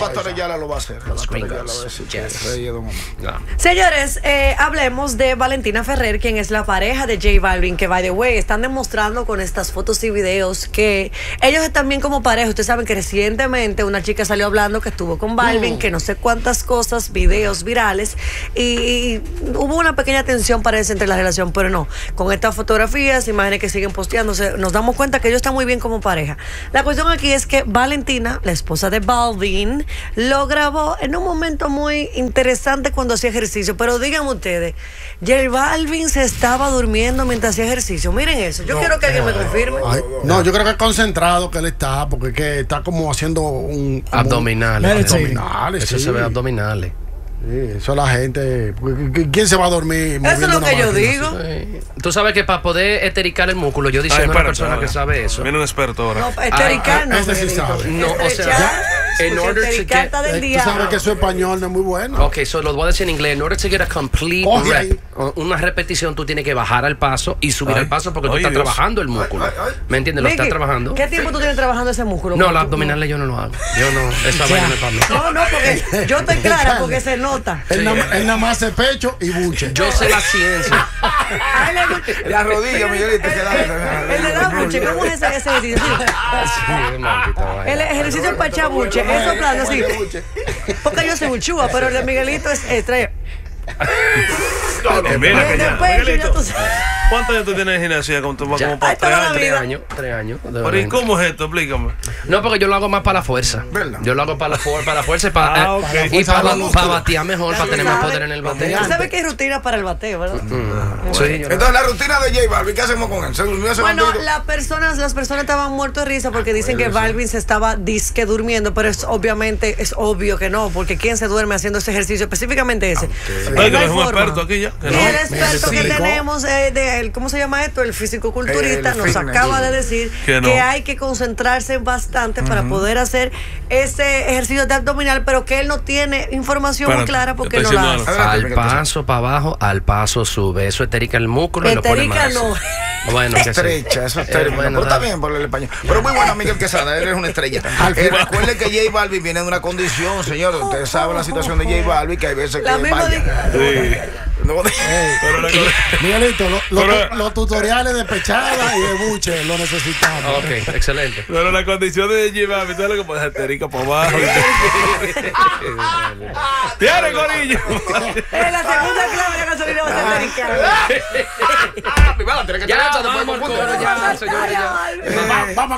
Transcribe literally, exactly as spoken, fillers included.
Pastor ya lo va a hacer. Señores, eh, hablemos de Valentina Ferrer, quien es la pareja de J Balvin, que by the way, están demostrando con estas fotos y videos que ellos están bien como pareja. Ustedes saben que recientemente una chica salió hablando que estuvo con Balvin, mm. que no sé cuántas cosas, videos virales, y, y hubo una pequeña tensión parece entre la relación, pero no, con estas fotografías, imágenes que siguen posteándose, nos damos cuenta que ellos están muy bien como pareja. La cuestión aquí es que Valentina, la esposa de Balvin, lo grabó en un momento muy interesante cuando hacía ejercicio, pero díganme ustedes, J Balvin se estaba durmiendo mientras hacía ejercicio. Miren eso, yo no, quiero que alguien me confirme. Ay, no, yo creo que es concentrado que él está, porque es que está como haciendo un... Como abdominales. Abdominales, eso sí. se ve abdominales. Sí, eso la gente. ¿Quién se va a dormir? Eso es lo que yo digo. Sí. Tú sabes que para poder estericar el músculo, yo diciendo a una persona que sabe eso. Viene un experto ahora. No, estericar no. Ese sí sabe. No, o sea, en order to get, tú sabes que su español no es muy bueno. Ok, so lo voy a decir en inglés. In order to get a complete oh, rep, una repetición, tú tienes que bajar al paso y subir ay, al paso porque ay, tú estás Dios. trabajando el músculo. Ay, ay, ay. ¿Me entiendes? Lo Mickey, estás trabajando. ¿Qué tiempo tú tienes trabajando ese músculo? No, los abdominales yo no lo hago. Yo no, esa vaina no es para mí. No, no, porque yo estoy clara porque se nota. Él nada más hace pecho y buche. Yo sé la ciencia. La rodilla, Miguelito. Él le da buche. ¿Cómo es ese ejercicio? El ejercicio es para echar buche. Eso plano así. Porque yo soy un chúa, pero el de Miguelito es estrella. No, no, mira que ya. Miguelito, tú... ¿cuántos años tú tienes en gimnasia? Como tú, como para tres años. Tres años. Tres años. Pero ¿y cómo es esto? Explícame. No, porque yo lo hago más para la fuerza. ¿verdad? Yo lo hago para la, for para la fuerza y para, ah, okay. y para, para, para batear mejor, para tener más poder en el bateo. Tú sabes que hay rutina para el bateo, ¿verdad? Mm. Bueno. Sí, entonces, la rutina de J Balvin, ¿qué hacemos con él? ¿Se durmió? ¿Se bueno, las personas, las personas estaban muertos de risa porque dicen que Balvin se estaba disque durmiendo, pero es obviamente, es obvio que no, porque ¿quién se duerme haciendo ese ejercicio? Específicamente ese. Okay. No hay un experto aquí ya. Y el experto que tenemos, eh, de, el, ¿cómo se llama esto? El fisicoculturista el nos fitness. acaba de decir que, no. que hay que concentrarse bastante uh-huh. para poder hacer ese ejercicio de abdominal, pero que él no tiene información Para, muy clara porque no la hace. Al paso para abajo, al paso sube. Eso esterica el músculo y lo pone más. no. Bueno, que estrecha, eso es eh, bueno, pero está bien por el español. Pero muy bueno, Miguel Quesada, eres una estrella. Eh, recuerde que J Balvin viene de una condición, señor. Usted sabe la situación de J Balvin, que hay veces la que misma sí. No, Miguelito, los lo, lo, lo tutoriales de pechada y de buche lo necesitamos. Ok, excelente. Pero la condición de J Balvin, tú es lo que puedes esterica por abajo. ¡Tiene, corillo! Es la segunda clave de gasolina va a ser estericar. Ya, vamos al coro, ya, señores, ya. Vamos